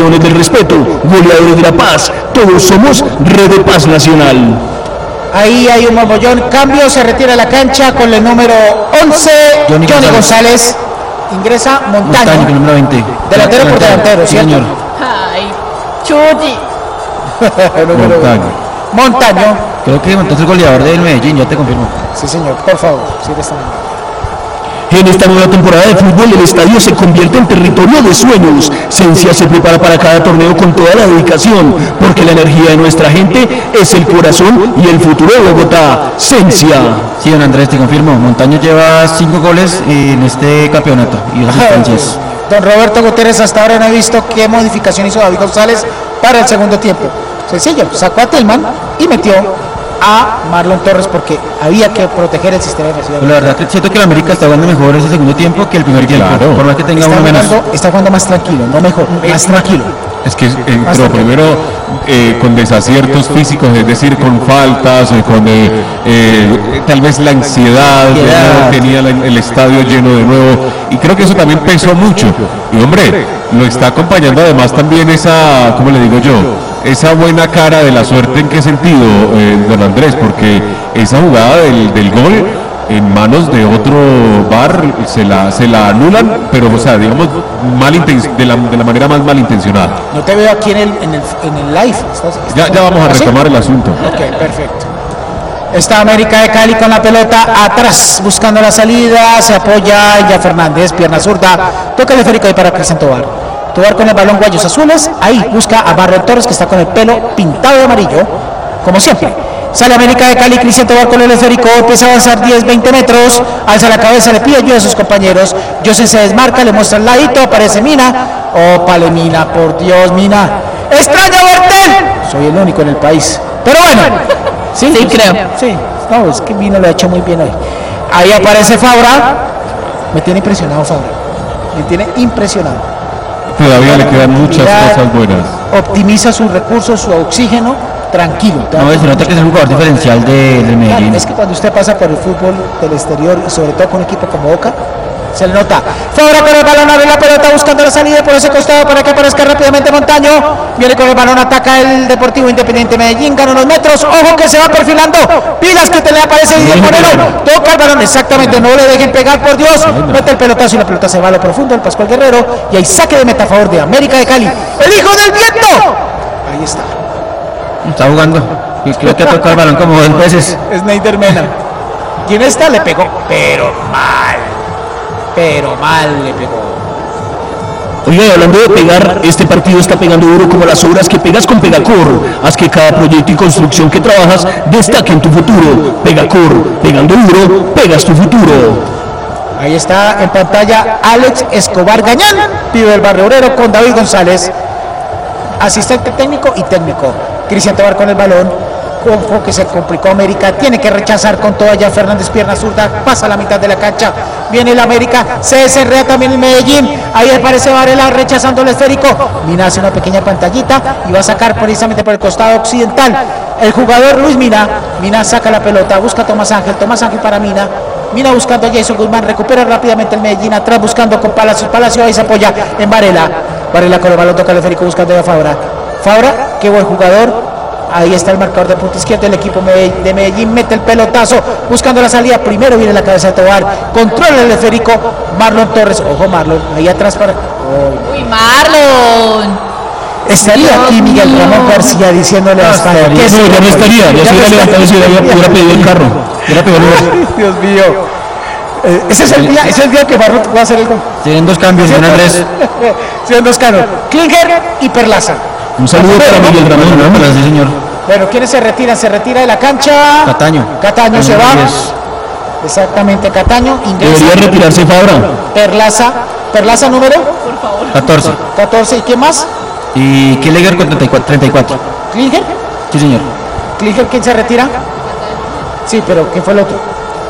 campeones del respeto, goleadores de la paz, todos somos Red de Paz Nacional. Ahí hay un mogollón, cambio, se retira a la cancha con el número 11, Johnny González. Ingresa Montaño, el número 20. Delantero por delantero, ¿cierto? Señor. Ay, Chuti. Montaño. Creo que Montaño es el goleador del Medellín, ya te confirmo. Sí, señor, por favor, sí, está bien. En esta nueva temporada de fútbol, el estadio se convierte en territorio de sueños. Sencia se prepara para cada torneo con toda la dedicación, porque la energía de nuestra gente es el corazón y el futuro de Bogotá. Sencia. Sí, don Andrés, te confirmo. Montaño lleva 5 goles en este campeonato y asistencias. Don Roberto Gutiérrez, hasta ahora no he visto qué modificación hizo David González para el segundo tiempo. Sencillo, sacó a Tillman y metió a Marlon Torres porque había que proteger el sistema defensivo. La verdad que siento que el América está jugando mejor ese segundo tiempo que el primer tiempo. Claro. Por más que tenga uno menos. Está jugando más tranquilo, no mejor, más tranquilo. Es que entró primero con desaciertos físicos, es decir, con faltas, con tal vez la ansiedad, tenía el estadio lleno de nuevo, y creo que eso también pesó mucho. Y hombre, lo está acompañando además también esa, ¿cómo le digo yo? Esa buena cara de la suerte. ¿En qué sentido, don Andrés? Porque esa jugada del gol en manos de otro VAR se la anulan, pero o sea, digamos de la manera más malintencionada. No te veo aquí en el live. Ya vamos a retomar el asunto. Ok, perfecto. Está América de Cali con la pelota atrás, buscando la salida, se apoya ya Fernández, pierna zurda, toca el esférico ahí para Cristian Tobar. Tobar con el balón, guayos azules, ahí busca a Marlon Torres, que está con el pelo pintado de amarillo, como siempre. Sale América de Cali, Cristian Tobar con el esférico, empieza a avanzar 10-20 metros, alza la cabeza, le pide ayuda a sus compañeros, José se desmarca, le muestra el ladito, aparece Mina, ópale Mina, por Dios Mina, extraño Bertel, soy el único en el país, pero bueno, sí creo, sí, no, es que Mina lo ha hecho muy bien hoy. Ahí aparece Fabra, me tiene impresionado Fabra, me tiene impresionado. Todavía le quedan muchas cosas buenas. Optimiza sus recursos, su oxígeno, tranquilo. No, se nota que es un jugador diferencial del Medellín. Claro, es que cuando usted pasa por el fútbol del exterior y sobre todo con un equipo como Boca, se le nota. Fabra con el balón, abre la pelota buscando la salida por ese costado para que aparezca rápidamente Montaño. Viene con el balón, ataca el Deportivo Independiente Medellín, gana unos metros. Ojo que se va perfilando. Pilas que te le aparece Didier Moreno. Toca el balón, exactamente, no le dejen pegar, por Dios. Mete el pelotazo y la pelota se va a lo profundo. El Pascual Guerrero. Y hay saque de meta a favor de América de Cali. ¡El hijo del viento! Ahí está. Está jugando. Y creo que ha tocado el balón como 2 veces. Es Neider Mena. ¿Quién está? Le pegó, pero mal le pegó. Oye, hablando de pegar, este partido está pegando duro como las obras que pegas con Pegacor. Haz que cada proyecto y construcción que trabajas destaque en tu futuro. Pegacor, pegando duro, pegas tu futuro. Ahí está en pantalla Alex Escobar Gañán, pibe del Barrio Obrero, con David González, asistente técnico y técnico. Cristian Tobar con el balón. Ojo que se complicó América, tiene que rechazar con toda ya Fernández, pierna zurda, pasa a la mitad de la cancha, viene el América, se desenreda también el Medellín, ahí aparece Varela rechazando el esférico, Mina hace una pequeña pantallita y va a sacar precisamente por el costado occidental, el jugador Luis Mina saca la pelota, busca a Tomás Ángel para Mina buscando a Jason Guzmán, recupera rápidamente el Medellín, atrás buscando con Palacio, ahí se apoya en Varela con el balón, toca el esférico buscando a Fabra, qué buen jugador. Ahí está el marcador de punta izquierda del equipo de Medellín, mete el pelotazo, buscando la salida, primero viene la cabeza de Tobar, controla el esférico, Marlon Torres, ojo Marlon, ahí atrás para... ¡Uy, Marlon! Estaría aquí Miguel Ramón García diciéndole a España que No, ya no estaría, ya se hubiera levantado y se hubiera pedido el carro. Dios mío. Ese es el día que Marlon va a hacer el gol. Tienen 2 cambios, don Andrés. Tienen 2 cambios, Klinger y Perlaza. Un saludo para Miguel Ramón, ¿no? Sí, señor. Bueno, ¿quiénes se retiran? Se retira de la cancha. Cataño se va. Exactamente, Cataño ingresa. Debería retirarse Fabra. Perlaza número. Por favor. 14. ¿Y quién más? Y Klinger con 34. ¿Klinger? Sí, señor. ¿Klinger quién se retira? Sí, pero ¿quién fue el otro?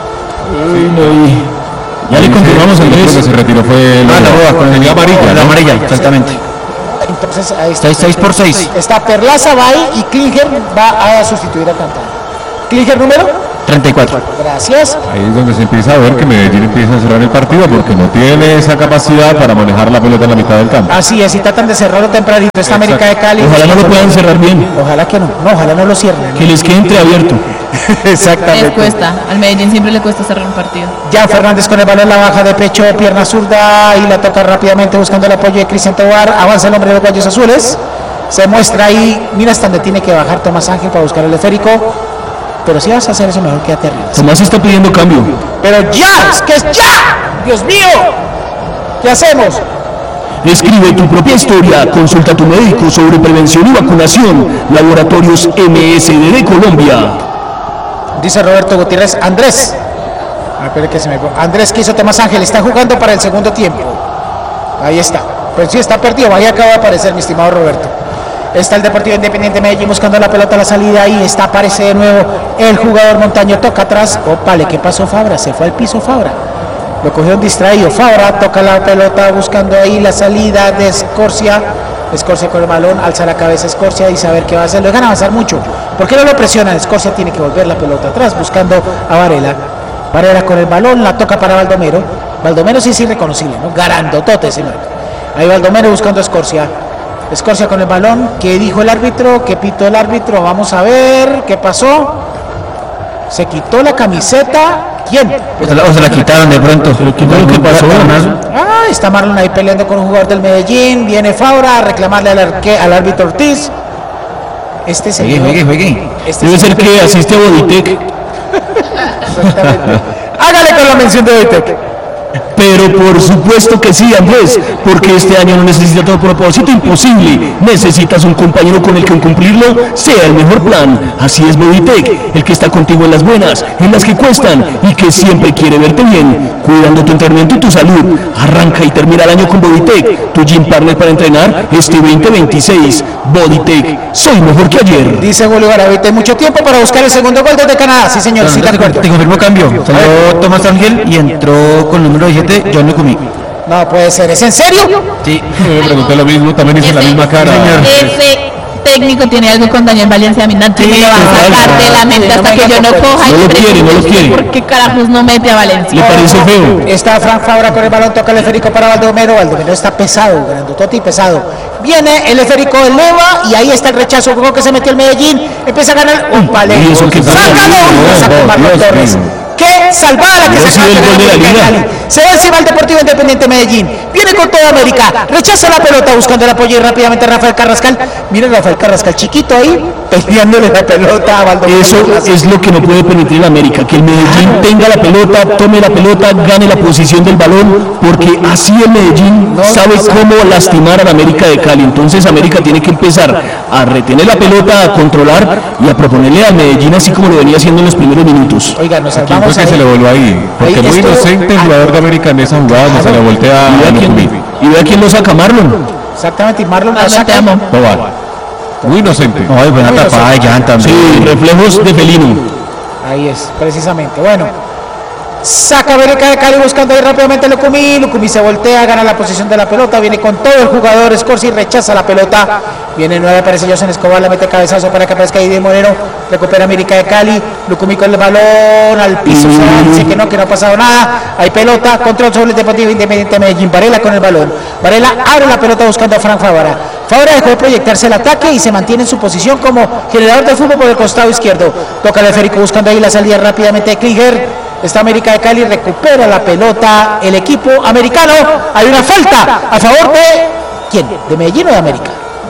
Ya le confirmamos al El que se retiró fue la boda con el amarilla. La amarilla, exactamente. Entonces ahí está. 6 por 6. Está Perlaza, va ahí y Klinger va a sustituir a Cantano. ¿Klinger número? 34. Gracias. Ahí es donde se empieza a ver que Medellín empieza a cerrar el partido porque no tiene esa capacidad para manejar la pelota en la mitad del campo. Así es, y tratan de cerrarlo tempranito. Esta América de Cali. Ojalá no lo puedan cerrar bien, Ojalá que no, ojalá no lo cierren. que les quede entreabierto. Les cuesta, al Medellín siempre le cuesta cerrar un partido. Jan Fernández con el balón, la baja de pecho, pierna zurda y la toca rápidamente buscando el apoyo de Cristian Tobar. Avanza el hombre de los Gallos Azules. Se muestra ahí, mira hasta donde tiene que bajar Tomás Ángel para buscar el esférico. Pero si vas a hacer eso, mejor quédate arriba. Tomás está pidiendo cambio. Pero ya, es que es ya. Dios mío. ¿Qué hacemos? Escribe tu propia historia, consulta a tu médico sobre prevención y vacunación. Laboratorios MSD de Colombia. Dice Roberto Gutiérrez, Andrés. Espera que se me... Andrés quiso Tomás Ángel, está jugando para el segundo tiempo. Ahí está. Pues sí, está perdido. Ahí acaba de aparecer, mi estimado Roberto. Está el Deportivo Independiente Medellín buscando la pelota a la salida. Ahí está, aparece de nuevo el jugador Montaño. Toca atrás. Opale, ¿qué pasó Fabra? Se fue al piso Fabra. Lo cogieron distraído. Fabra toca la pelota buscando ahí la salida de Escorcia. Escorcia con el balón, alza la cabeza Escorcia y saber qué va a hacer. Lo dejan avanzar mucho. ¿Por qué no lo presionan? Escorcia tiene que volver la pelota atrás buscando a Varela. Varela con el balón, la toca para Baldomero. Baldomero sí es irreconocible, ¿no? Garandotote, señor. Ahí Baldomero buscando a Escorcia. Escorcia con el balón. ¿Qué dijo el árbitro? ¿Qué pitó el árbitro? Vamos a ver qué pasó. Se quitó la camiseta. ¿Quién? O se la quitaron de pronto. ¿Qué fue lo que pasó? Ah, está Marlon ahí peleando con un jugador del Medellín. Viene Fabra a reclamarle al árbitro Ortiz. Este señor. Juegue. Este Debe ser que asiste a Boditec. Hágale con la mención de Boditec. Pero por supuesto que sí, Andrés, porque este año no necesitas otro propósito imposible. Necesitas un compañero con el que cumplirlo sea el mejor plan. Así es Boditec, el que está contigo en las buenas, en las que cuestan y que siempre quiere verte bien, cuidando tu entrenamiento y tu salud. Arranca y termina el año con Boditec, tu gym partner para entrenar este 2026. Boditec, soy mejor que ayer. Dice Julio Garavita, hay mucho tiempo para buscar el segundo gol desde Canadá. Sí, señor, sí, de acuerdo. Te confirmo cambio. Salió Tomás Ángel y entró con el número 17 John Lucumí. No puede ser, ¿es en serio? Sí. Me pregunté lo mismo, también hice la misma cara. Ese técnico tiene algo con Daniel Valencia. A mí nadie me lo va a sacar de la mente hasta que yo no coja No lo quiere, no lo quiere. ¿Por qué carajos no mete a Valencia? ¿Le parece feo? Está Frank Fabra con el balón, toca el esférico para Baldomero. Baldomero está pesado, grandotote y pesado. Viene el esférico del Leva y ahí está el rechazo. Juego que se metió el Medellín. Empieza a ganar un palé. ¿Y eso qué pasa? ¡Sácalo! Lo sacó Marlon Torres. ¡Qué salvada la que Dios, sacó sí, el gol de la Liga. Se va encima el Deportivo Independiente Medellín. Viene con toda América. Rechaza la pelota buscando el apoyo y rápidamente Rafael Carrascal. Mira Rafael Carrascal chiquito ahí, peleándole la pelota a Baldomero. Eso es lo que no puede permitir el América, que el Medellín tenga la pelota, tome la pelota, gane la posición del balón, porque así el Medellín sabe cómo lastimar al América de Cali. Entonces América tiene que empezar a retener la pelota, a controlar y a proponerle al Medellín así como lo venía haciendo en los primeros minutos. Oiga, nos ¿Quién salvamos fue que se le voló ahí? Porque Ahí muy estuvo- inocente el jugador de América en esa jugada, no se le voltea Y a Lucumí. vea quién lo saca, Marlon. Exactamente, y Marlon la Marlon, saca. te amo. Tobar. Muy inocente. Ay, buena tapada de Jan también. Sí, reflejos de felino. Ahí es, precisamente. Bueno, saca América de Cali buscando ahí rápidamente a Lucumí. Lucumí se voltea, gana la posición de la pelota, viene con todo el jugador. Scorsi rechaza la pelota. Viene nueve, aparece José Escobar, la mete cabezazo para que aparezca Didier Moreno. Recupera América de Cali. Lucumí con el balón al piso. Se va, dice que no ha pasado nada. Hay pelota, control sobre el Deportivo Independiente Medellín. Varela con el balón. Varela abre la pelota buscando a Frank Fabra. Fabra dejó de proyectarse el ataque y se mantiene en su posición como generador de fútbol por el costado izquierdo. Toca el esférico buscando ahí la salida rápidamente de Klinger. Está América de Cali, recupera la pelota el equipo americano. Hay una falta a favor de... ¿Quién? ¿De Medellín o de América?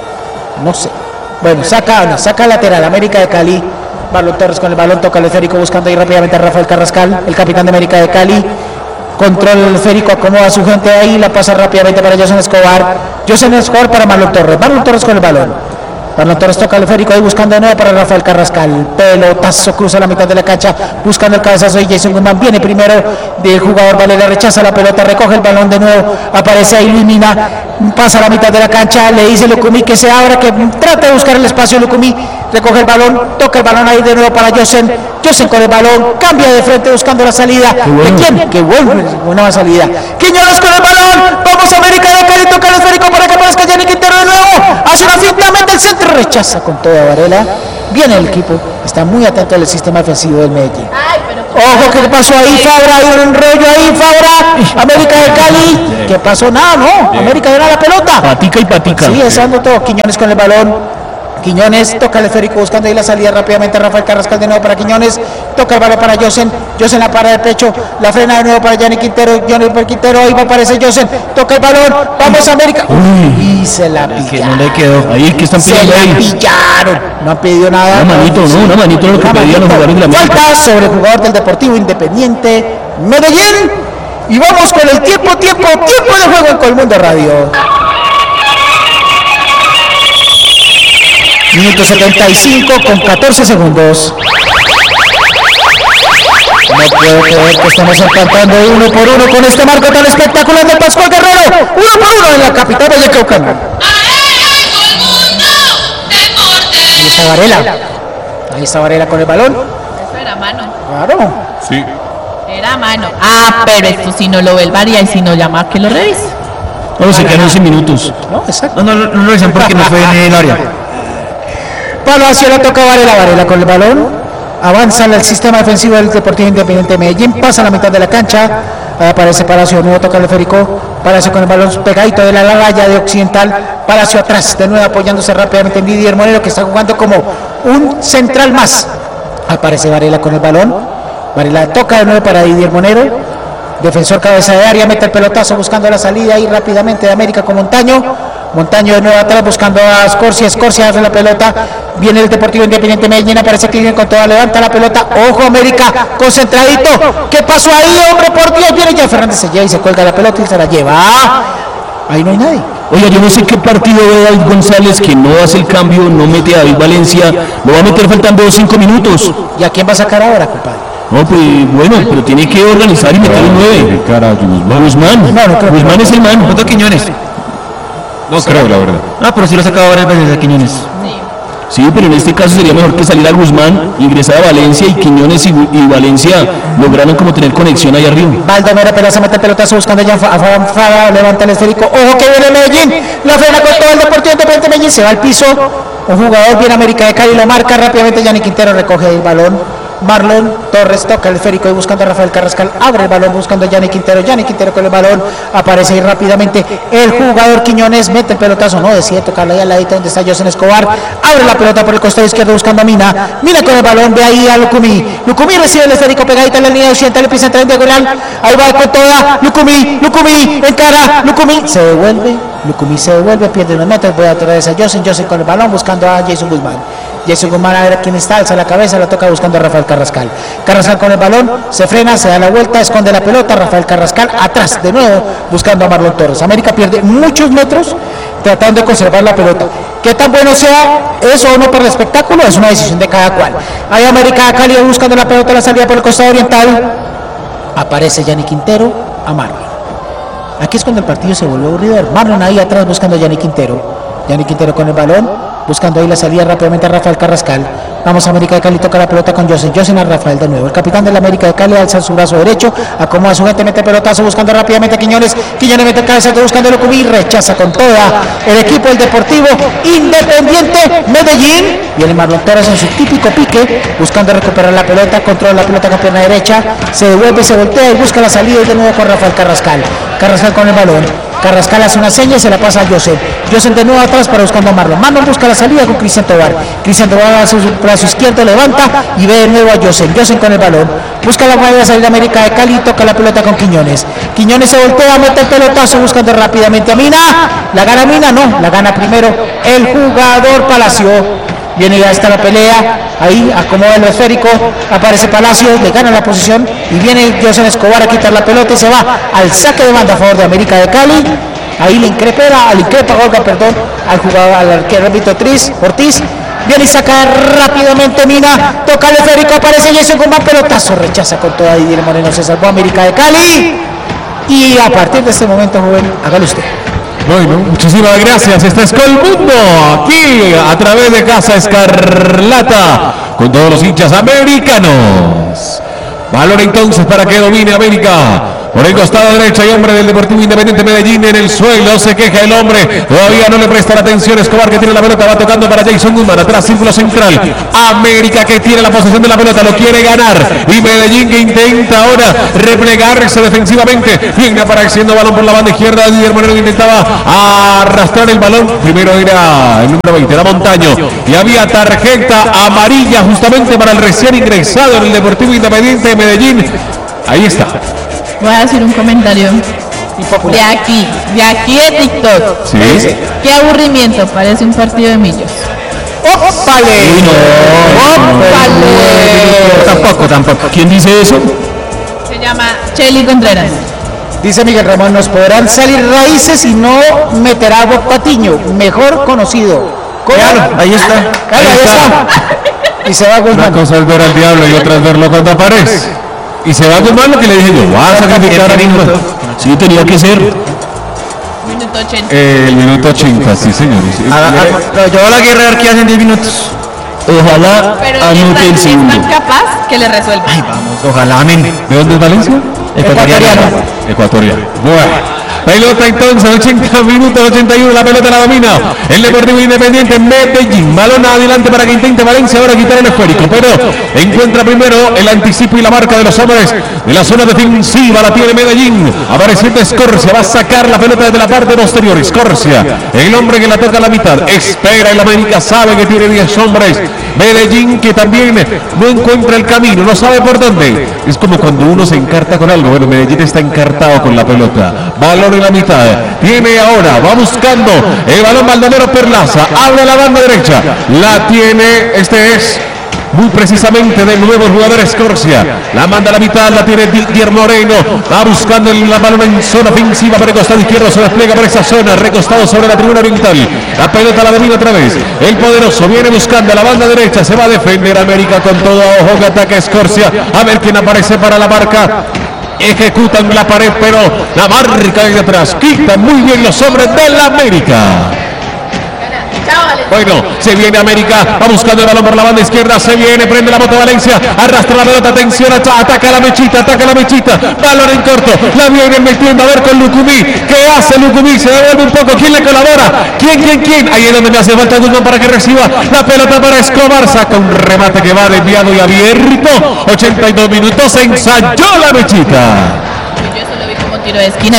No sé. Bueno, saca lateral América de Cali. Marlon Torres con el balón, toca el esférico buscando ahí rápidamente a Rafael Carrascal, el capitán de América de Cali. Controla el esférico, acomoda a su gente ahí, la pasa rápidamente para José Escobar. José Escobar para Marlon Torres. Marlon Torres con el balón. Marlon Torres toca el esférico ahí buscando de nuevo para Rafael Carrascal. Pelotazo, cruza la mitad de la cancha buscando el cabezazo y Jason Guzmán viene primero del jugador Valera, rechaza la pelota, recoge el balón de nuevo, aparece ahí Luis Mina, pasa la mitad de la cancha, le dice Lucumí que se abra, que trate de buscar el espacio. Lucumí recoge el balón, toca el balón ahí de nuevo para Josen con el balón, cambia de frente buscando la salida. ¿De quién? Qué buena salida. Quiñones con el balón, vamos a América de Cali, toca el esférico para que aparezca Yannick Quintero de nuevo, hace una finta, mete el centro, rechaza con toda Varela. Viene el equipo, está muy atento al sistema defensivo del Medellín. Ay, pero Ojo, ¿qué pasó ahí, Fabra? Hay un enrollo ahí, Fabra. América de Cali. ¿Qué pasó? Nada, no. América gana la pelota. Patica y patica. Sí, esa todo. Quiñones con el balón. Quiñones toca el esférico buscando ahí la salida rápidamente. Rafael Carrascal de nuevo para Quiñones. Toca el balón para Josen. Josen la para de pecho. La frena de nuevo para Yannick Quintero. Yannick Quintero. Ahí va a aparecer Josen. Toca el balón. Vamos América. Y se la pillaron. No le quedó. Ahí que están Se pidiendo la ahí. pillaron. No han pedido nada. Una manito, ¿no? Una manito es lo que Una pedían los manito. jugadores de la América. Falta sobre el jugador del Deportivo Independiente Medellín. Y vamos con el tiempo de juego en Colmundo Radio. Minuto 75 con 14 segundos. No puedo creer que estamos empatando 1 por 1 con este marco tan espectacular de Pascual Guerrero. 1 por 1 en la capital de Yacaucana. Ahí está Varela. Ahí está Varela con el balón. eso era mano. Claro. Sí. Era mano. Ah, pero esto si no lo ve el VAR y si no llama que lo revise. No, se quedan 11 minutos. No, exacto. No lo revisan porque no fue en el área. Palo hacia la toca Varela. Varela con el balón. Avanza en el sistema defensivo del Deportivo Independiente Medellín. Pasa a la mitad de la cancha. Aparece Palacio. De nuevo toca el esférico. Palacio con el balón pegadito de la raya de Occidental. Palacio atrás. De nuevo apoyándose rápidamente en Didier Moreno, que está jugando como un central más. Aparece Varela con el balón. Varela toca de nuevo para Didier Moreno. Defensor cabeza de área. Mete el pelotazo buscando la salida ahí rápidamente de América con Montaño. Montaño de nuevo atrás buscando a Escorcia. Escorcia hace la pelota. Viene el Deportivo Independiente Medellín. Aparece Cleveland con toda. Levanta la pelota. Ojo América. Concentradito. ¿Qué pasó ahí, hombre? Por Dios. Viene ya Fernández. Se lleva y se cuelga la pelota y se la lleva. Ahí no hay nadie. Oye, yo no sé qué partido ve David González que no hace el cambio, no mete a David Valencia. Lo va a meter faltando 5 minutos. ¿Y a quién va a sacar ahora, compadre? No, pues bueno, pero tiene que organizar y meter un 9. Guzmán. No creo que Guzmán es el man. ¿Cuánto Quiñones? No creo, la verdad. Ah, pero sí lo sacaba varias veces a Quiñones. Sí, pero en este caso sería mejor que saliera Guzmán, ingresar a Valencia y Quiñones y Valencia lograron como tener conexión ahí arriba. Baldomero Pelaza mete el pelotazo buscando ya Fara, levanta el esférico. Ojo que viene Medellín. La frena con todo el Deportivo Independiente Medellín. Se va al piso. Un jugador viene América de Cali, lo marca rápidamente. Yannick Quintero recoge el balón. Marlon Torres toca el esférico y buscando a Rafael Carrascal, abre el balón buscando a Yannick Quintero con el balón, aparece ahí rápidamente el jugador Quiñones, mete el pelotazo, no decide tocarla ahí al ladito donde está Josen Escobar, abre la pelota por el costado izquierdo buscando a Mina con el balón, ve ahí a Lucumí recibe el esférico pegadita en la línea occidental, empieza a entrar en diagonal, ahí va con toda, Lucumí, encara, Lucumí, se devuelve, pierde unos metros, voy a traer a Josen con el balón buscando a Jason Guzmán a ver quién está, alza la cabeza, la toca buscando a Rafael Carrascal con el balón, se frena, se da la vuelta, esconde la pelota, Rafael Carrascal atrás de nuevo, buscando a Marlon Torres. América pierde muchos metros tratando de conservar la pelota. ¿Qué tan bueno sea eso o no para el espectáculo? Es una decisión de cada cual. Hay América de Cali buscando la pelota, la salida por el costado oriental, aparece Yannick Quintero a Marlon. Aquí es cuando el partido se vuelve aburrido. Marlon ahí atrás buscando a Yannick Quintero con el balón, buscando ahí la salida rápidamente a Rafael Carrascal. Vamos a América de Cali, toca la pelota con Josen a Rafael de nuevo. El capitán de la América de Cali alza su brazo derecho, acomoda su gente, mete pelotazo buscando rápidamente a Quiñones mete el cabezazo buscando a Lucumí, rechaza con toda el equipo del Deportivo Independiente Medellín. Viene Marlon Torres en su típico pique, buscando recuperar la pelota, controla la pelota con pierna derecha, se devuelve, se voltea y busca la salida y de nuevo con Rafael Carrascal con el balón. Carrascal hace una seña y se la pasa a Josen de nuevo atrás para buscando a Marlon. Marlon busca la salida con Cristian Tobar a su brazo izquierdo, levanta y ve de nuevo a Josen con el balón. Busca la guardia de salir de América de Cali, toca la pelota con Quiñones se voltea, mete el pelotazo buscando rápidamente a Mina. La gana Mina, no, la gana primero el jugador Palacio. Viene ya está la pelea, ahí acomoda el esférico, aparece Palacios, le gana la posición y viene Josen Escobar a quitar la pelota y se va al saque de banda a favor de América de Cali. Ahí le increpa al jugador, al arquero Ortiz. Viene y saca rápidamente Mina, toca el esférico, aparece Jason Guzmán, pelotazo, rechaza con toda Didier Moreno, se salvó América de Cali. Y a partir de este momento, joven, hágalo usted. Bueno, muchísimas gracias. Este es Colmundo, aquí a través de Casa Escarlata, con todos los hinchas americanos. Valor entonces para que domine América. Por el costado derecho hay hombre del Deportivo Independiente Medellín en el suelo. Se queja el hombre. Todavía no le presta la atención. Escobar que tiene la pelota. Va tocando para Jason Guzmán. Atrás círculo central. América que tiene la posesión de la pelota. Lo quiere ganar. Y Medellín que intenta ahora replegarse defensivamente. Viene apareciendo balón por la banda izquierda. Guillermo Moreno intentaba arrastrar el balón. Primero era el número 20. Era Montaño. Y había tarjeta amarilla justamente para el recién ingresado en el Deportivo Independiente de Medellín. Ahí está. Voy a decir un comentario de aquí de TikTok. Sí. Qué aburrimiento, parece un partido de millos. ¡Ópale! ¡Ópale! Tampoco. ¿Quién dice eso? Se llama Chely Contreras. Dice Miguel Ramón, nos podrán salir raíces y no meter agua Patiño, mejor conocido. Ahí está. Ahí está. Y se va Una Guzmán. cosa es ver al diablo y otra es verlo cuando aparece. Y se va Guzmán, lo que le dije yo. Va a sacrificar a Guzmán. Sí, tenía que ser. Minuto 80. El minuto 80, sí, señores. Yo a la guerra de arqueras en 10 minutos. Ojalá Pero anote el es segundo. tan capaz que le resuelva. Vamos, ojalá, amén. ¿De dónde es Valencia? Ecuatoriano. Bueno. Pelota entonces, 80 minutos, 81, la pelota la domina el Deportivo Independiente Medellín. Balón adelante para que intente Valencia ahora quitar el esférico, pero encuentra primero el anticipo y la marca de los hombres de la zona defensiva. La tiene Medellín, apareciendo Escorcia, va a sacar la pelota desde la parte posterior. Escorcia, el hombre que la toca a la mitad, espera el América, sabe que tiene 10 hombres. Medellín que también no encuentra el camino, no sabe por dónde. Es como cuando uno se encarta con algo. Bueno, Medellín está encartado con la pelota. Balón en la mitad. Tiene ahora, va buscando el balón Baldomero Perlaza. Abre la banda derecha. La tiene, este es muy precisamente del nuevo jugador Escorcia. La manda a la mitad, la tiene Didier Moreno. Va buscando el balón en zona ofensiva por el costado izquierdo. Se despliega por esa zona, recostado sobre la tribuna oriental. La pelota la domina otra vez. El poderoso viene buscando la banda derecha. Se va a defender América con todo. Ojo que ataca Escorcia. A ver quién aparece para la marca. Ejecutan la pared, pero la marca de atrás. Quitan muy bien los hombres de la América. Bueno, se viene América, va buscando el balón por la banda izquierda, se viene, prende la moto Valencia, arrastra la pelota, atención, ataca la mechita, balón en corto, la viene metiendo a ver con Lucumí. ¿Qué hace Lucumí? Se devuelve un poco, ¿quién le colabora? ¿Quién? Ahí es donde me hace falta Guzmán para que reciba la pelota para Escobar, saca un remate que va desviado y abierto. 82 minutos, ensayó la mechita. Yo solo vi como tiro de esquina.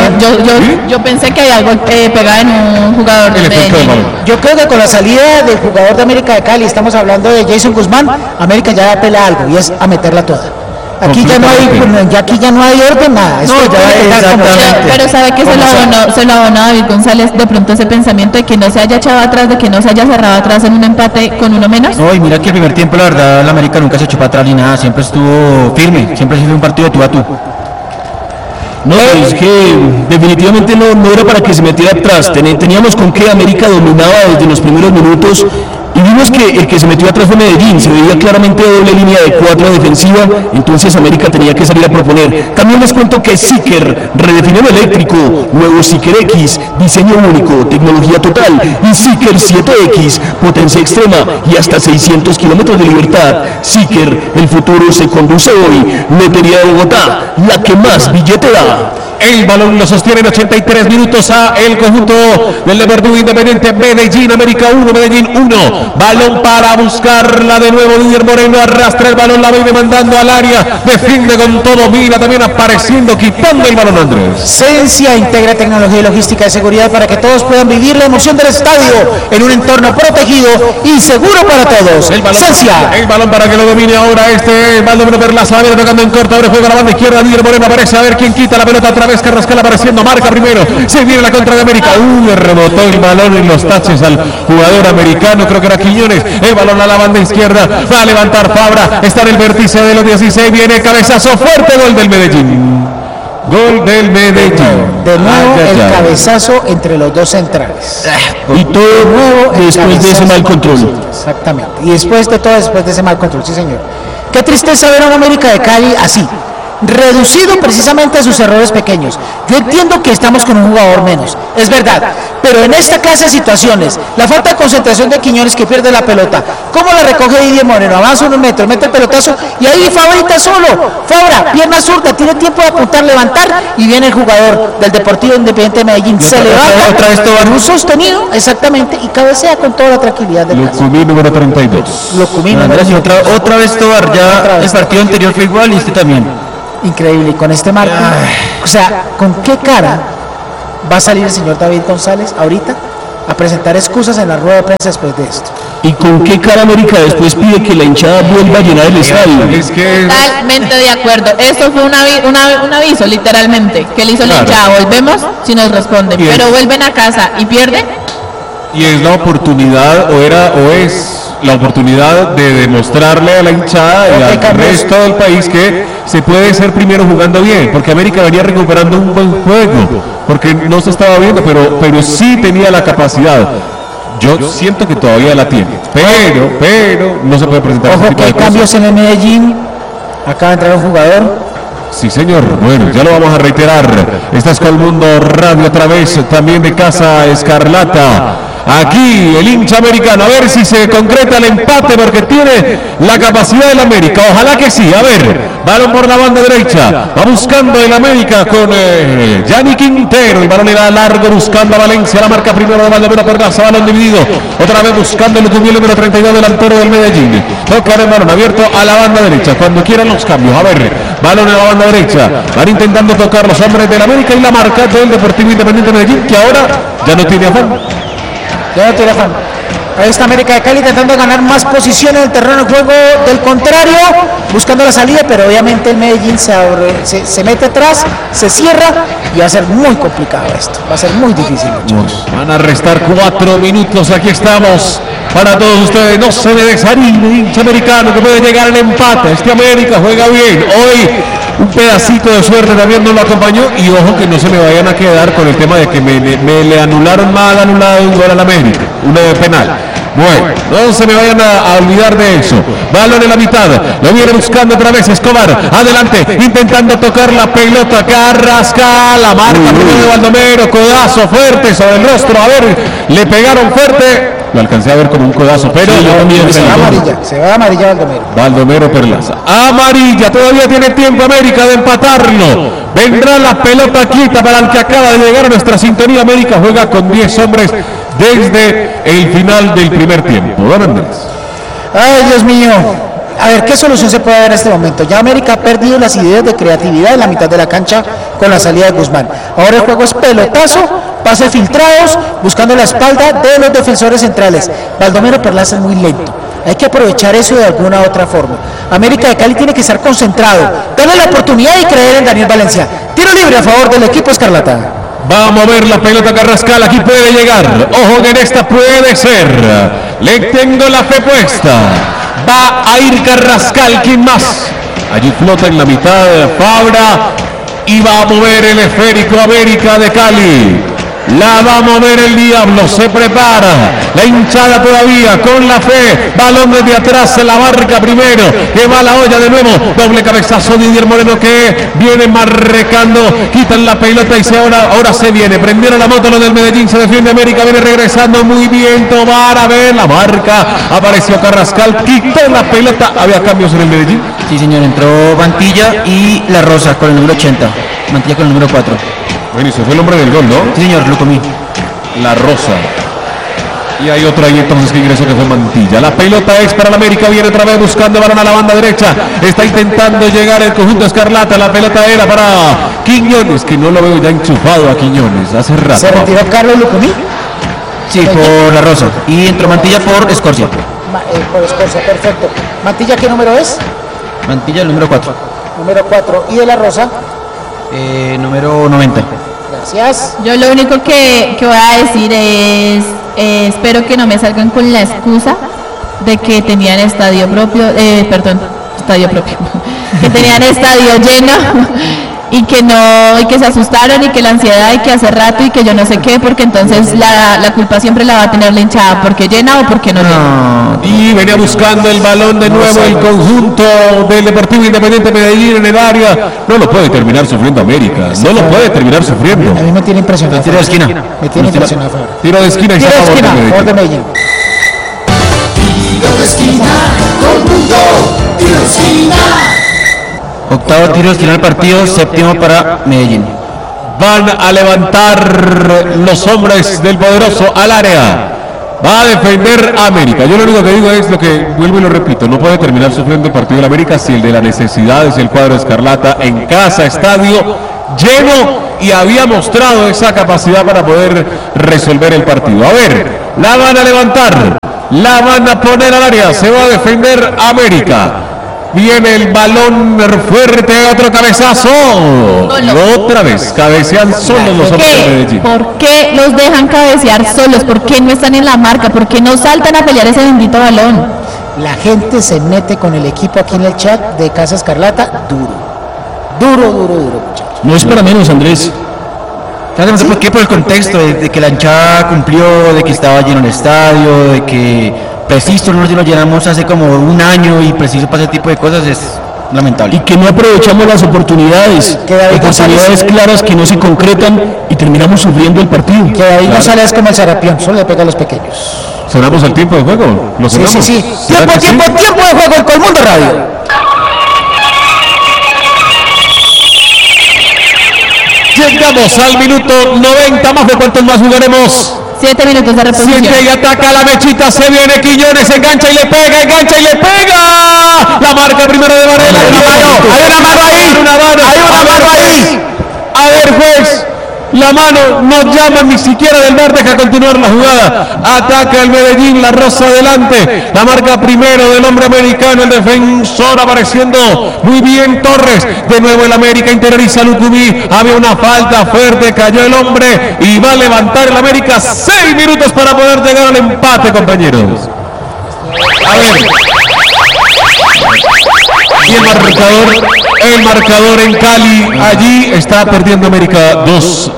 Yo pensé que hay algo pegado en un jugador de Medellín. Yo creo que con la salida del jugador de América de Cali, estamos hablando de Jason Guzmán, América ya apela algo y es a meterla toda. Aquí ya no hay orden, nada. Pero sabe que se lo abonó a David González de pronto ese pensamiento de que no se haya echado atrás, de que no se haya cerrado atrás en un empate con uno menos. No, y mira que el primer tiempo, la verdad, la América nunca se echó para atrás ni nada, siempre estuvo firme, siempre ha sido un partido de tú a tú. No, es que definitivamente no era para que se metiera atrás. Teníamos con que América dominaba desde los primeros minutos y vimos que el que se metió atrás fue Medellín. Se veía claramente doble línea de 4 defensiva, entonces América tenía que salir a proponer. También les cuento que Seeker redefinió lo eléctrico, nuevo Seeker X, diseño único, tecnología total, y Seeker 7X, potencia extrema y hasta 600 kilómetros de libertad. Seeker, el futuro se conduce hoy. Lotería de Bogotá, la que más billete da. El balón lo sostiene en 83 minutos a el conjunto del Deportivo Independiente Medellín. América 1, Medellín 1. Balón para buscarla de nuevo. Didier Moreno arrastra el balón, la viene mandando al área. Defiende con todo. Mira también apareciendo, quitando el balón Andrés. Sencia integra tecnología y logística de seguridad para que todos puedan vivir la emoción del estadio en un entorno protegido y seguro para todos. Sencia. El balón para que lo domine ahora Baldomero Perlaza. Viene tocando en corto. Abre juego a la banda izquierda. Didier Moreno aparece a ver quién quita la pelota atrás. Carrascal apareciendo, marca primero, se viene la contra de América, le rebotó el balón en los taches al jugador americano, creo que era Quiñones, el balón a la banda izquierda, va a levantar Fabra, está en el vértice de los 16, viene cabezazo fuerte, gol del Medellín. Gol del Medellín. De nuevo el cabezazo entre los dos centrales. Y todo nuevo después de ese mal control. Exactamente. Y después de ese mal control, sí señor. Qué tristeza ver a una América de Cali así. reducido precisamente a sus errores pequeños. Yo entiendo que estamos con un jugador menos, es verdad, pero en esta clase de situaciones, la falta de concentración de Quiñones que pierde la pelota, cómo la recoge Didier Moreno, avanza unos metros, mete el pelotazo y ahí Fabrita solo, Fabra, pierna zurda, tiene tiempo de apuntar, levantar y viene el jugador del Deportivo Independiente de Medellín, se levanta, otra vez Tobar, un sostenido, exactamente, y cabecea con toda la tranquilidad del caso. Lucumí número 32. Lucumí, Andrés, y otra vez Tobar, ya el partido anterior fue igual y este también. Increíble, y con este marco, o sea, ¿con qué cara va a salir el señor David González ahorita a presentar excusas en la rueda de prensa después de esto? ¿Y con qué cara América después pide que la hinchada vuelva a llenar el estadio? Es que Totalmente de acuerdo. Esto fue un aviso, literalmente, que le hizo la hinchada. Volvemos si nos responden, pero vuelven a casa y pierden. y es la oportunidad, o es la oportunidad de demostrarle a la hinchada y al resto del país que se puede ser primero jugando bien, porque América venía recuperando un buen juego, porque no se estaba viendo, pero sí tenía la capacidad. Yo siento que todavía la tiene, pero no se puede presentar. Ojo que hay cambios en el Medellín, acaba de entrar un jugador. Sí, señor. Bueno, ya lo vamos a reiterar. Estás con el Mundo Radio a través también de Casa Escarlata. Aquí el hincha americano, a ver si se concreta el empate, porque tiene la capacidad del América. Ojalá que sí. A ver, balón por la banda derecha. Va buscando el América con Gianni Quintero. El balón era largo buscando a Valencia. La marca primero de Valdomero Perlaza. Balón dividido. Otra vez buscando el número 32 delantero del Medellín. Toca el balón abierto a la banda derecha. Cuando quieran los cambios. A ver, balón en la banda derecha. Van intentando tocar los hombres del América y la marca del Deportivo Independiente de Medellín, que ahora ya no tiene afán. Ya no tiene afán. Ahí está América de Cali tratando de ganar más posición en el terreno de juego del contrario, buscando la salida, pero obviamente el Medellín se mete atrás, se cierra y va a ser muy complicado esto. Va a ser muy difícil, muchachos. Van a restar 4 minutos. Aquí estamos para todos ustedes. No se me desanime, hincha americano, que puede llegar el empate. Este América juega bien. Hoy un pedacito de suerte también nos lo acompañó. Y ojo que no se me vayan a quedar con el tema de que me le anularon mal anulado un gol al América, uno de penal. Bueno, no se me vayan a olvidar de eso. Balón en la mitad, lo viene buscando otra vez Escobar, adelante, intentando tocar la pelota. Carrascal, la marca primero de Baldomero, codazo fuerte sobre el rostro. A ver, le pegaron fuerte. Lo alcancé a ver con un codazo, pero sí, se va amarilla Baldomero. Baldomero Perlaza. Amarilla, todavía tiene tiempo América de empatarlo. Vendrá la pelota quieta para el que acaba de llegar a nuestra sintonía. América juega con 10 hombres desde el final del primer tiempo. Don Andrés. Ay, Dios mío. A ver, ¿qué solución se puede dar en este momento? Ya América ha perdido las ideas de creatividad en la mitad de la cancha con la salida de Guzmán. Ahora el juego es pelotazo, pases filtrados, buscando la espalda de los defensores centrales. Baldomero Perlaza es muy lento. Hay que aprovechar eso de alguna otra forma. América de Cali tiene que estar concentrado, darle la oportunidad y creer en Daniel Valencia. Tiro libre a favor del equipo Escarlata. Va a mover la pelota Carrascal, aquí puede llegar. Ojo que en esta puede ser. Le tengo la fe puesta. Va a ir Carrascal, ¿quién más? Allí flota en la mitad Fabra y va a mover el esférico América de Cali. La va a mover el Diablo, se prepara. La hinchada todavía con la fe. Balón desde atrás, se la marca primero. Que va la olla de nuevo. Doble cabezazo de Didier Moreno que viene marcando. Quitan la pelota y ahora se viene. Prendieron la moto lo del Medellín. Se defiende América. Viene regresando muy bien. Tobar a ver la marca. Apareció Carrascal. Quitó la pelota. ¿Había cambios en el Medellín? Sí, señor. Entró Mantilla y La Rosa con el número 80. Mantilla con el número 4. Bueno, y se fue el hombre del gol, ¿no? Sí, señor, lo comí. La Rosa. Y hay otro ahí entonces que ingresó, que fue Mantilla. La pelota es para el América, viene otra vez buscando balón a la banda derecha. Está intentando llegar el conjunto Escarlata. La pelota era para Quiñones, que no lo veo ya enchufado a Quiñones hace rato. ¿Se retiró Carlos Lucumí? Sí, por La Rosa. Y entró Mantilla por Escorcia. Por Escorcia, perfecto. ¿Mantilla qué número es? Mantilla el número 4. Número 4. ¿Y de La Rosa? Número 90. Gracias. Yo lo único que voy a decir es, espero que no me salgan con la excusa de que tenían estadio propio, que tenían estadio lleno y que no, y que se asustaron y que la ansiedad y que hace rato y que yo no sé qué, porque entonces la culpa siempre la va a tener la hinchada, porque llena o porque no llena. Y venía buscando el balón de nuevo el conjunto del Deportivo Independiente Medellín en el área. No lo puede terminar sufriendo América, no lo puede terminar sufriendo. A mí me tiene impresionado. Tiro de esquina. Me tiene impresionado. Tiro de esquina y Tiro de se esquina, acabó favor de Medellín. Tiro de esquina, todo el mundo, tiro de esquina. Octavo tiro de esquina del partido, séptimo para Medellín. Van a levantar los hombres del poderoso al área. Va a defender a América. Yo lo único que digo es lo que vuelvo y lo repito. No puede terminar sufriendo el partido de la América si el de la necesidad es el cuadro escarlata en casa, estadio lleno, y había mostrado esa capacidad para poder resolver el partido. A ver, la van a levantar, la van a poner al área, se va a defender América. Viene el balón fuerte, otro cabezazo. Otra vez, cabecean solos los hombres de Medellín. ¿Por qué los dejan cabecear solos? ¿Por qué no están en la marca? ¿Por qué no saltan a pelear ese bendito balón? La gente se mete con el equipo aquí en el chat de Casa Escarlata duro. Duro, muchachos. No es para menos, Andrés. No sé por qué, por el contexto de que la hinchada cumplió, de que estaba lleno el estadio, de que preciso nosotros lo llenamos hace como un año y preciso para ese tipo de cosas es lamentable. Y que no aprovechamos las oportunidades, oportunidades claras que no se concretan y terminamos sufriendo el partido. Que ahí no sale como el Sarapión, solo le pega a los pequeños. ¿Sonamos al tiempo de juego? ¿Lo sonamos? Sí. Tiempo de juego en Colmundo Radio. Llegamos al minuto 90, más de cuántos más jugaremos. 7 minutos de reposición. Siente y ataca la mechita, se viene Quiñones, engancha y le pega. La marca primero de Varela. Hay una mano ahí. A ver, juez. La mano no llama ni siquiera del VAR, deja continuar la jugada. Ataca el Medellín, la rosa adelante. La marca primero del hombre americano, el defensor apareciendo muy bien Torres. De nuevo el América interioriza Lucumí. Había una falta fuerte, cayó el hombre y va a levantar el América. 6 minutos para poder llegar al empate, compañeros. A ver. Y el marcador en Cali, allí está perdiendo América 2-1.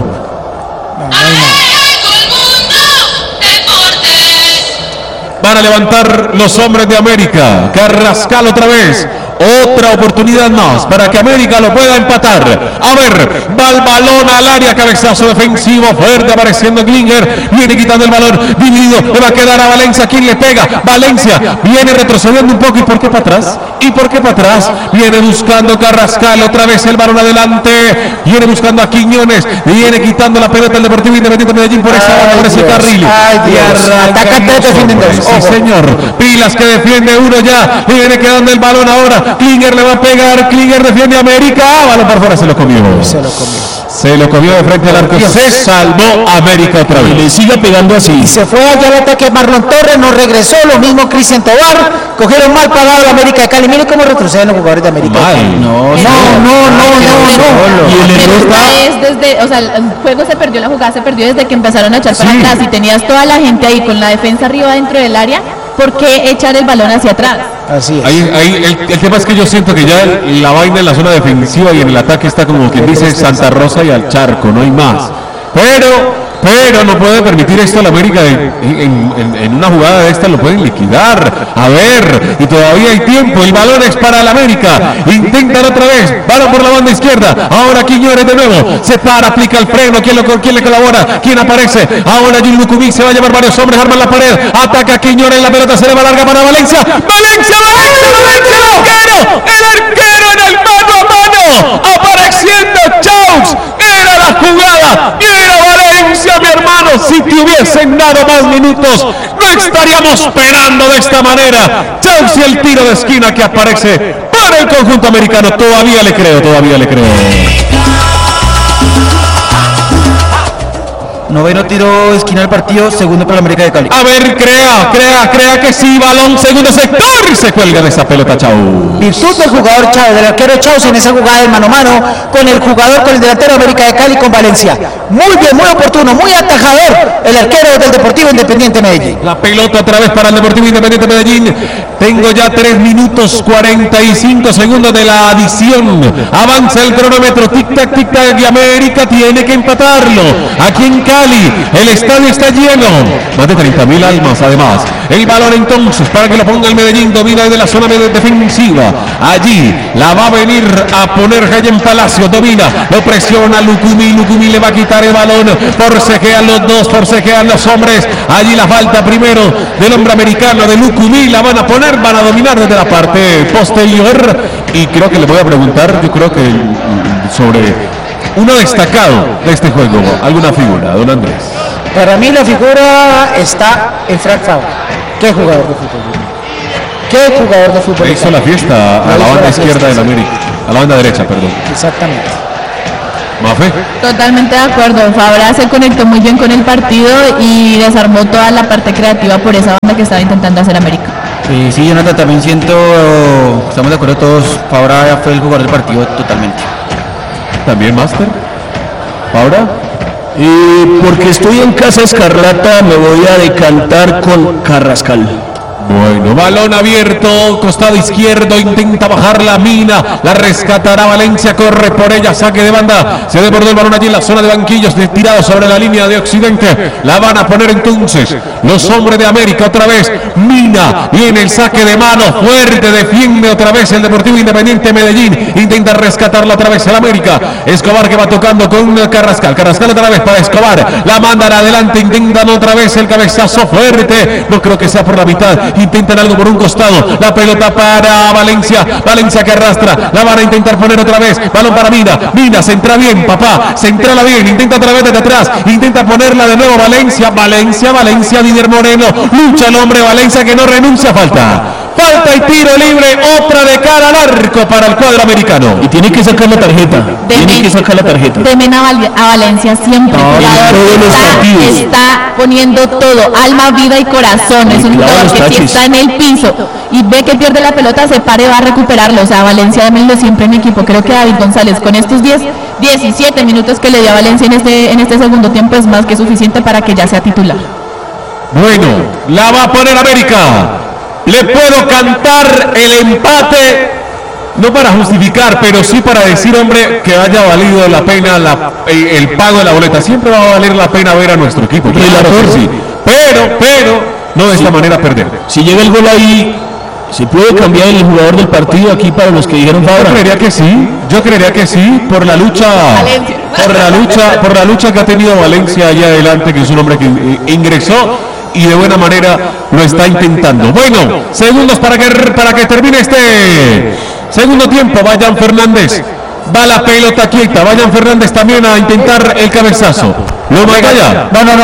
Van a levantar los hombres de América. Carrascal otra vez. Otra oportunidad más para que América lo pueda empatar. A ver, va el balón al área, cabezazo defensivo fuerte apareciendo Klinger. Viene quitando el balón, dividido, le va a quedar a Valencia. ¿Quién le pega? Valencia viene retrocediendo un poco. ¿Y por qué para atrás? Viene buscando Carrascal, otra vez el balón adelante. Viene buscando a Quiñones. Viene quitando la pelota el Deportivo Independiente Medellín por ese carril. Y arranca. Sí, señor. Pilas que defiende uno ya. Y viene quedando el balón ahora. Klinger le va a pegar, Klinger defiende a América, balón por fuera, se lo comió de frente al arco, se salvó América otra vez. Y le sigue pegando así. Y se fue allá al ataque Marlon Torres, no regresó, lo mismo Cristian Tobar, cogieron mal pagado la América de Cali. Mire cómo retroceden los jugadores de América de Cali. No. Y el error es desde, o sea, el juego se perdió, la jugada se perdió desde que empezaron a echar para atrás y tenías toda la gente ahí con la defensa arriba dentro del área. ¿Por qué echar el balón hacia atrás? Así es. Ahí el tema es que yo siento que ya la vaina en la zona defensiva y en el ataque está como quien dice Santa Rosa y al charco, no hay más. Pero no puede permitir esto a la América en una jugada de esta, lo pueden liquidar. A ver, y todavía hay tiempo, el balón es para la América. Intentan otra vez, balón por la banda izquierda. Ahora Quiñones de nuevo, se para, aplica el freno. ¿Quién le colabora? ¿Quién aparece? Ahora Gil Lucumí se va a llevar varios hombres, arman la pared, ataca a Quiñones, la pelota se le va larga para Valencia. ¡Valencia! ¡El arquero en el mano a mano! Apareciendo Chaux. Era la jugada, era Valencia, mi hermano. Si te hubiesen dado más minutos, no estaríamos esperando de esta manera. Chaux y el tiro de esquina que aparece para el conjunto americano. Todavía le creo. Noveno tiro de esquina del partido, segundo para la América de Cali. A ver, crea que sí, balón, segundo sector, se cuelga de esa pelota, Chau. Virtud del jugador Chávez, del arquero Chávez en esa jugada de mano a mano con el delantero América de Cali con Valencia. Muy bien, muy oportuno, muy atajador el arquero del Deportivo Independiente Medellín. La pelota otra vez para el Deportivo Independiente Medellín. Tengo ya 3 minutos 45 segundos de la adición. Avanza el cronómetro, tic-tac, y América tiene que empatarlo. Aquí en Cali, el estadio está lleno. Más de 30.000 almas además. El balón entonces para que lo ponga el Medellín, domina desde la zona defensiva. Allí la va a venir a poner Jayen Palacio, domina, lo presiona Lucumí le va a quitar el balón. Forcejean los dos, forcejean los hombres. Allí la falta primero del hombre americano de Lucumí, la van a poner, van a dominar desde la parte posterior. Y creo que le voy a preguntar, yo creo que sobre uno destacado de este juego, alguna figura, don Andrés. Para mí la figura está en Frank Fabra. ¿Qué jugador de fútbol? ¿Qué jugador de fútbol? Hizo la fiesta a la banda izquierda del América, a la banda derecha, perdón. Exactamente. Mafe. Totalmente de acuerdo. Fabra se conectó muy bien con el partido y desarmó toda la parte creativa por esa banda que estaba intentando hacer América. Sí, Jonathan, también estamos de acuerdo todos, Fabra fue el jugador del partido totalmente. ¿También Master? ¿Fabra? Porque estoy en Casa Escarlata, me voy a decantar con Carrascal. Bueno, balón abierto, costado izquierdo, intenta bajar la Mina, la rescatará Valencia, corre por ella, saque de banda, se desbordó el balón allí en la zona de banquillos, tirado sobre la línea de Occidente, la van a poner entonces los hombres de América otra vez, Mina, viene el saque de mano, fuerte, defiende otra vez el Deportivo Independiente Medellín, intenta rescatarla otra vez el América, Escobar que va tocando con Carrascal otra vez para Escobar, la mandan adelante, intentan otra vez el cabezazo fuerte, no creo que sea por la mitad, intentan algo por un costado, la pelota para Valencia que arrastra, la van a intentar poner otra vez, balón para Mina se entra bien, papá, se entra bien, intenta otra vez desde atrás, intenta ponerla de nuevo Valencia, Didier Moreno, lucha el hombre Valencia que no renuncia, falta y tiro libre, otra de cara al arco para el cuadro americano. Y tiene que sacar la tarjeta. Temen a Valencia siempre. Está poniendo todo, alma, vida y corazón. Es un jugador que si está en el piso y ve que pierde la pelota, se pare, va a recuperarlo. O sea, Valencia, démenlo siempre en equipo. Creo que David González con estos 17 minutos que le dio a Valencia en este segundo tiempo es más que suficiente para que ya sea titular. Bueno, la va a poner América. Le puedo cantar el empate, no para justificar, pero sí para decir, hombre, que haya valido la pena el pago de la boleta. Siempre va a valer la pena ver a nuestro equipo. Claro, sí. Pero no de esta manera perder. Si llega el gol ahí, ¿se puede cambiar el jugador del partido aquí para los que dijeron Fabra? Yo creería que sí, por la lucha que ha tenido Valencia allá adelante, que es un hombre que ingresó y de buena manera lo está intentando. Bueno, segundos para que termine este segundo tiempo. Vayan Fernández, va la pelota quieta. Vayan Fernández también a intentar el cabezazo. ¿Lo mata ya? No.